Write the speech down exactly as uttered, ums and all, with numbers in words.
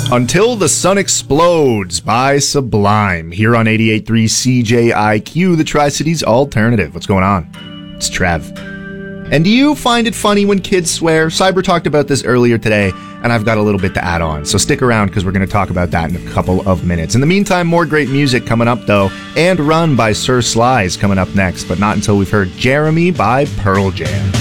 Until the Sun Explodes by Sublime, here on eighty-eight point three C J I Q, the Tri-Cities Alternative. What's going on? It's Trev. And do you find it funny when kids swear? Cyber talked about this earlier today, and I've got a little bit to add on. So stick around, because we're going to talk about that in a couple of minutes. In the meantime, more great music coming up, though, and Run by Sir Sly is coming up next, but not until we've heard Jeremy by Pearl Jam.